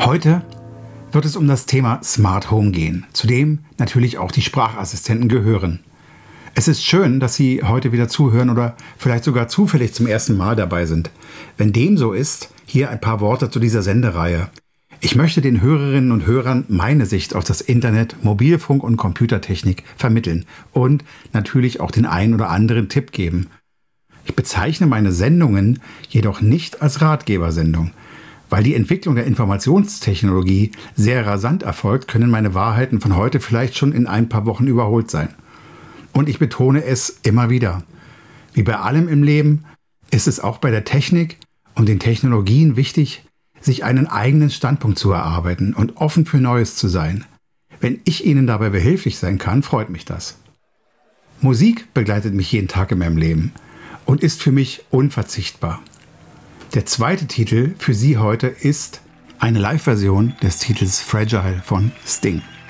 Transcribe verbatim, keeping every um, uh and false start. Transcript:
Heute wird es um das Thema Smart Home gehen, zu dem natürlich auch die Sprachassistenten gehören. Es ist schön, dass Sie heute wieder zuhören oder vielleicht sogar zufällig zum ersten Mal dabei sind. Wenn dem so ist, hier ein paar Worte zu dieser Sendereihe. Ich möchte den Hörerinnen und Hörern meine Sicht auf das Internet, Mobilfunk und Computertechnik vermitteln und natürlich auch den einen oder anderen Tipp geben. Ich bezeichne meine Sendungen jedoch nicht als Ratgebersendung. Weil die Entwicklung der Informationstechnologie sehr rasant erfolgt, können meine Wahrheiten von heute vielleicht schon in ein paar Wochen überholt sein. Und ich betone es immer wieder. Wie bei allem im Leben ist es auch bei der Technik und den Technologien wichtig, sich einen eigenen Standpunkt zu erarbeiten und offen für Neues zu sein. Wenn ich Ihnen dabei behilflich sein kann, freut mich das. Musik begleitet mich jeden Tag in meinem Leben und ist für mich unverzichtbar. Der zweite Titel für Sie heute ist eine Live-Version des Titels Fragile von Sting.